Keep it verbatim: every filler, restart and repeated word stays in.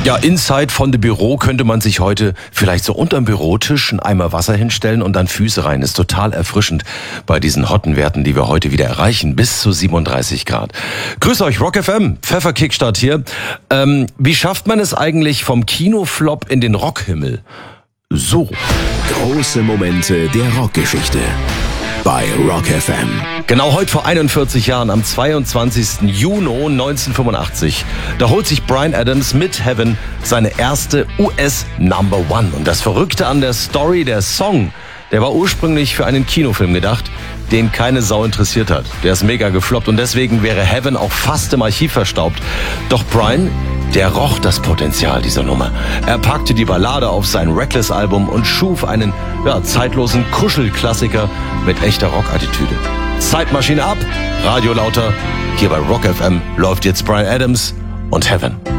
Ja, Inside von dem Büro könnte man sich heute vielleicht so unterm Bürotisch einen Eimer Wasser hinstellen und dann Füße rein. Ist total erfrischend bei diesen hotten Werten, die wir heute wieder erreichen, bis zu siebenunddreißig Grad. Grüß euch, Rock F M, Pfeffer-Kickstart hier. Ähm, wie schafft man es eigentlich vom Kinoflop in den Rockhimmel? So. Große Momente der Rockgeschichte bei Rock F M. Genau heute vor einundvierzig Jahren, am zweiundzwanzigsten Juni neunzehnhundertfünfundachtzig, da holt sich Bryan Adams mit Heaven seine erste U S Number One. Und das Verrückte an der Story, der Song, der war ursprünglich für einen Kinofilm gedacht, den keine Sau interessiert hat. Der ist mega gefloppt und deswegen wäre Heaven auch fast im Archiv verstaubt. Doch Bryan, der roch das Potenzial dieser Nummer. Er packte die Ballade auf sein Reckless-Album und schuf einen ja, zeitlosen Kuschelklassiker mit echter Rockattitüde. Zeitmaschine ab, Radio lauter. Hier bei Rock F M läuft jetzt Bryan Adams und Heaven.